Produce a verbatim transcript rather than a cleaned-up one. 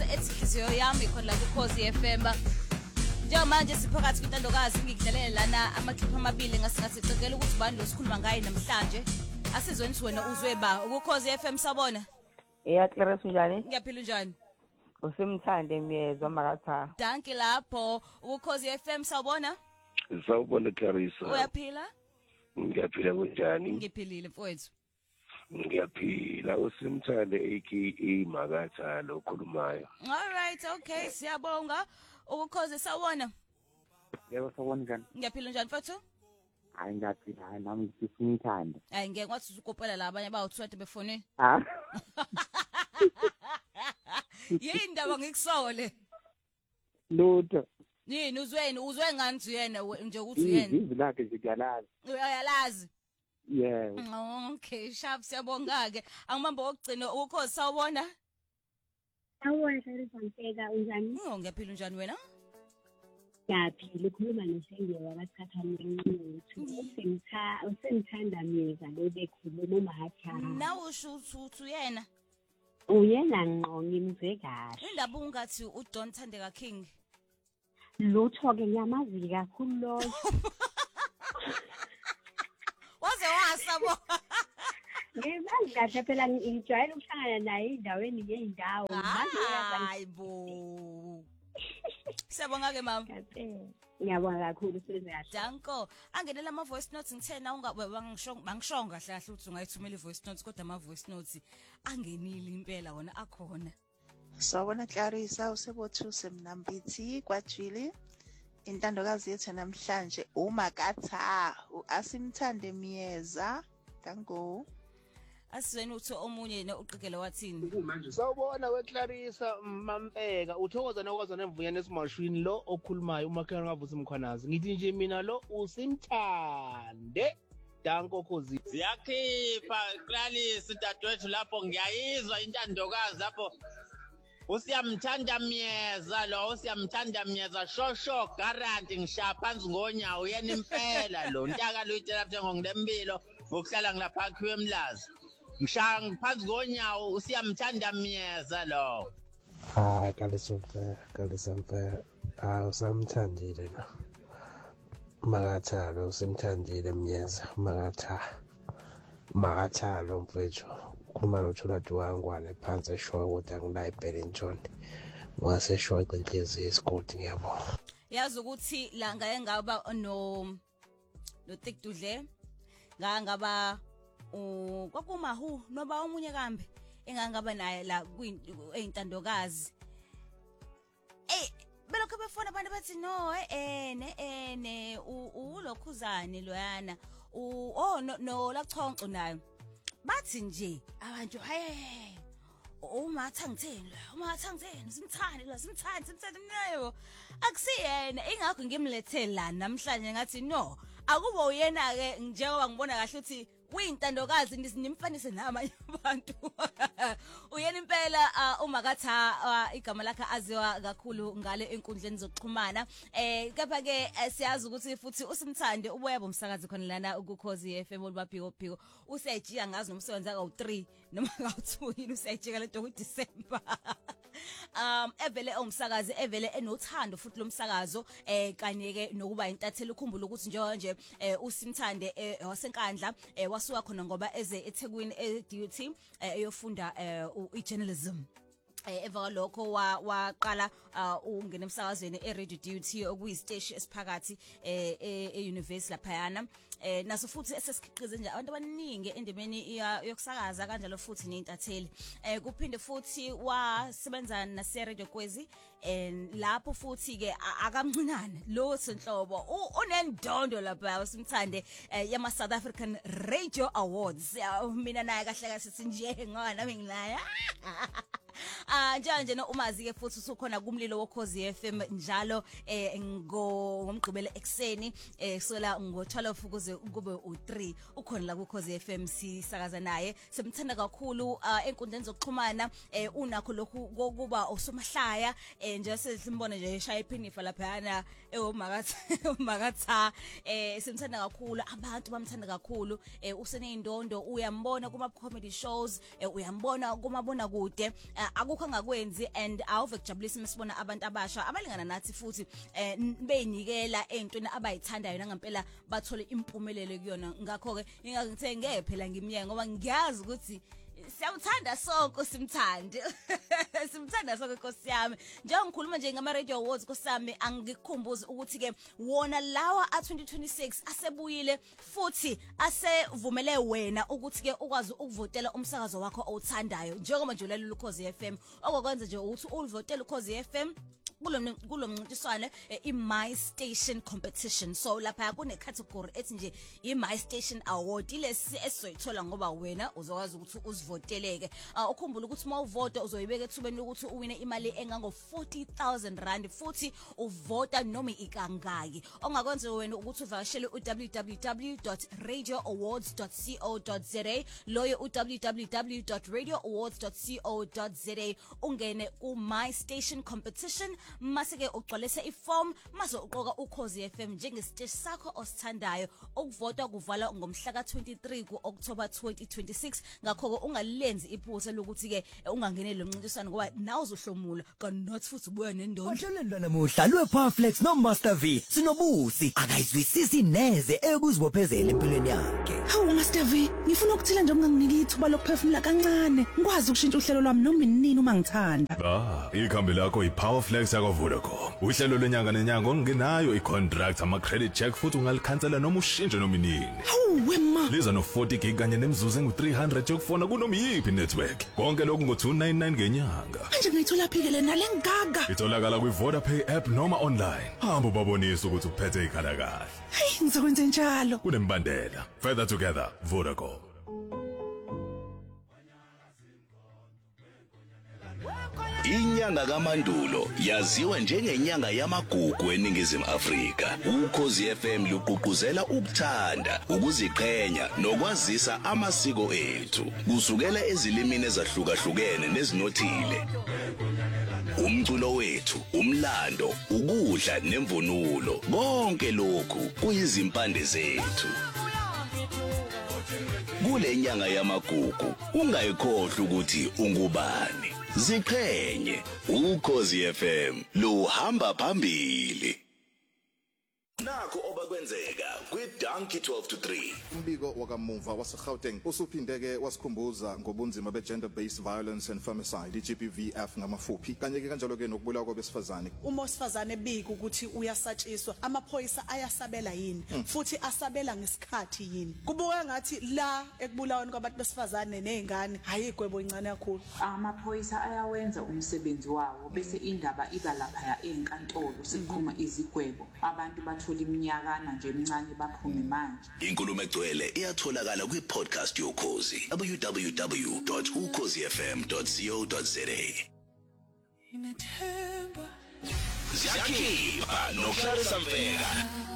ethi inhliziyo yami khona la kuKhosi F M. Njengamanje siphakathi kwintandokazi ngikudlalela lana amakhipha amabili ngasingathi cekela ukuthi bani lo sikhuluma ngaye namhlanje. Asizweni ukuthi wena uzwe ba kuKhosi F M sabona. Yeah, Clarence njani? Ngiyaphila njani? Usimthande Miyezwa Makatha. Danke lapho kuKhosi F M sabona. Sawubona Clarissa. Uyaphila? Ngiyaphila kunjani? Ngiphilile mfowethu. Ngiyaphila usimthande aka Makatha lo khulumayo. All right, okay, siyabonga. Ukukhoze sawona. Yebo sawona njani? Ngiyaphila njani mfowethu? Hayi ngaphila hayi nami ngisimthande. Hayi ngeke kwathi ukopela la abanye bawu-twenty befone. Ha? Yini ndaba ngikusole? Lutho. Yini uzweni uzwe ngani uyena nje ukuthi uyena? Izwi lakhe ziyalazi. Uyalazi? Yeah. Okay, sharp siyabonga ke. Angibamba okugcina ukukhoze sawubona? Awona Sarisanteka unjani? Oh ngiyaphila njani wena? Ngiyaphila ukhuluma noSengiwe wakathathana encuthu. Usemtha usemthanda Miyezwa lo bekhuluma uMahatha. Nawe usho ukuthi uyena? Uyena ngqo ngimzwe kahle. Indaba ungathi uDon Thandeka King. Lutho ke ngiyamazi kakhulu lo. Waze wasabo. Ngimazi kahle phela ngijwayele ukuhlangana naye endaweni ngeendawo. Hayibo. Siyabonga ke mama. Ngiyabonga kakhulu sezikahle. Danko, angenela ama voice notes ngithena ungabe bangishonga bangishonga kahle kahle ukuthi ungayithumela i voice notes kodwa ama voice notes angenile impela wona akhona. Sawubona Clarissa usebothuse mnambithi kwaJwili. Intandokazi yethu namhlanje uMakatha uAsimthande Miyezwa. Danko. Asizweni uthi omunye yena uqikele wathini? Sawubona weClarissa Mampeka uthokoza nokwaza nemvunyane esimashwini lo okhulumayo uMakhaya ngavusa imkhwanazi. Ngithi nje mina lo usimthande. Danko Khosi. Ziyakhipha Clarissa dadwethu lapho ngiyayizwa intandokazi lapho. Usiyamthanda Miyezwa lo usiyamthanda Miyezwa shosho guarantee ngishaya phansi ngonyawo yena impela lo ntaka lo itela njengongilempilo ngokuhlala ngilapha khiwe emlazi. Ngishaya ngiphansi ngonyawo usiyamthanda Miyezwa lo. Ah Clarissa mfela Clarissa mfela ah usamthandile lo. Makatha lo usimthandile Miyezwa Makatha. Makatha lo mfethu. Khuluma nothula duwangwane phansi eshoya ukuthi anginayo ibhele intshoni waseshoya inhliziyo esikoti ngiyabona yazi ukuthi la ngaye ngaba no no tikdudle ngangaba kwakumahu noba omunye kambe engangaba naye la kwintandokazi eh belokho befona abantu bathi no eh ne ene ulokhuzane loyana u oh no lachonco nayo bathi nje abantu haye uMahatha ngitheni la uMahatha ngitheni simthandi la simthandi simthandi nayo akusiyena ingakho ngimlethele la namhlanje ngathi no akubo uyena ke njengoba ngibona kahle ukuthi uyintandokazi nimfanise namanye abantu uyena impela uMakatha igama lakhe aziwa kakhulu ngale enkundleni zokuxhumana eh kepha ke siyazi ukuthi futhi usimthande uboya bomsakazi khona lana kuKhosi F M olubabhiko bhiko usejiya ngazi nomsebenzi aka u three noma ka u two yini usejika lento ku December um evele umsakazi evele enothando futhi lomsakazo eh kanye ke nokuba intatheli ukhumbula ukuthi njengoba nje usimthande wasenkandla wasuka khona ngoba eze eThekwini e-duty eyofunda i-journalism eva lokho waqala ungena emsakazweni e-radio duty okuyisiteshi esiphakathi e-university laphayana eh naso futhi esesikhiqize nje abantu abaningi endemeni yokusakaza kanjalo futhi neintatheli eh kuphinde futhi wasebenza nase radio kwezi en lapho futhi ke akamncinane lo senhlobo unendondo lapha usimthande yama South African Radio Awards mina naye kahle kahle sithi nje ngoba nami ngilaya ah njanje no umazi ke futhi usukhona kumlilo woKhosi F M njalo eh ngomgqibelo ekseni eh sola ngo twelve kuze kube u three ukhona la kuKhosi F M sisakaza naye semthanda kakhulu enkundleni zokuxhumana eh unakho lokhu kokuba usomahlaya eh nje sesimbona nje eshaya iphinifa laphana ewoMakatha uMakatha eh semthanda kakhulu abantu bamthanda kakhulu eh useneindondo uyambona kuma comedy shows uyambona kumabona kude akukho ungakwenzi and awuve kujabulisa mesibona abantu abasha abalingana nathi futhi eh beyinikela entweni abayithandayo nangempela bathole impumelelo kuyona ngakho ke ngingakuthe ngeke phela ngimyeke ngoba ngiyazi ukuthi siyawuthanda sonke simthande simthanda sonke Nkosi yami njengoba ngikhuluma nje ngama radio awards Nkosi yami angikukhumbuze ukuthi ke wona lawa a twenty twenty-six asebuyile futhi asevumele wena ukuthi ke ukwazi ukuvotela umsakazo wakho owuthandayo njengoba nje ulalela uKhozi F M okwenza nje ukuthi uvotele uKhozi F M kulo kulo mncintiswane i My Station competition. So lapha kune category ethi nje i My Station Award ilesi esizoyithola ngoba wena uzokwazi ukuthi uzivoteleke. Ukhumbula ukuthi mawuvota uzoyibeka ethubeni ukuthi uwine imali engango forty thousand rand futhi uvota noma ikangaki. Ongakwenza wena ukuthi uvakashele u w w w dot radio awards dot co dot z a loyo u w w w dot radio awards dot co dot z a ungene ku My Station competition maseke ugcwalise iform maso uqoka uKhozi F M njengesiteshi sakho osithandayo ukuvota kuvala ngomhla ka twenty-three ku October twenty twenty-six ngakho ke ungalilenzi iphutha lokuthi ke ungangenele lo mncintiswano ngoba nawe uzohlomula kanti futhi ubuya nendondo Ohlelweni namuhla lwe Powerflex no Master V sinobusi akayizwisisi neze ekuzibophezela empilweni yakhe. Hawu Master V ngifuna ukuthila nje unganginiki ithuba lokuphefumula kancane ngikwazi ukushintsha uhlelo lwami noma inini uma ngithanda. Ah ikhambi lakho iPowerflex yakho Vodacom. Uhlelo lenyanga nenyanga ongenayo icontract ama credit check futhi ungalikhansela noma ushintshe noma inini. Hawu wema. Liza no forty gig kanye nemzuzu engu three hundred yokufona kunoma yipi network. Konke lokhu ngo two ninety-nine ngenyanga. Manje ngiyithola phikele nalengaga. Itholakala kwi Vodapay app noma online. Hamba babonisa ukuthi uphethe ikhala kahle. Hey ngizokwenza njalo. Kunembandela. Further together Vodacom. Inyanga kaMandulo yaziwa njengenyanga yamagugu eNingizimu Afrika. uKhozi F M luqhuquzela ukuthanda, ukuziqhenya nokwazisa amasiko ethu kusukela ezilimini ezahlukahlukene nezinothile. Umculo wethu, umlando, ukudla nemvunulo, konke lokhu kuyizimpande zethu. Kule nyanga yamagugu ungayikhohlwa ukuthi ungubani. Ziqhenye uKhozi F M luhamba phambili. Nakho obakwenzeka kwiDonkey twelve to three. Umbiko wakamuva waseGauteng usuphindeke wasikhumbuza ngobunzima be-gender based violence and femicide i-G B V F ngamafuphi kanye ke kanjalo ke nokubulawa kwabesifazane. Uma osifazane bika ukuthi uyasatshiswa amaphoyisa ayasabela yini futhi asabela ngesikhathi yini. Kubuka ngathi la ekubulaweni kwabantu besifazane nezingane hayi igwebo incane kakhulu. Amaphoyisa ayawenza umsebenzi wawo bese indaba iba lapha enkantolo sekuphuma izigwebo abantu bathola iminyakana nje emncane baphume manje. Inkulumo egcwele iyatholakala kwi-podcast yoKhozi w w w dot ukhozi f m dot co dot z a. Ziyakhipa nokuhlalisa mfeka.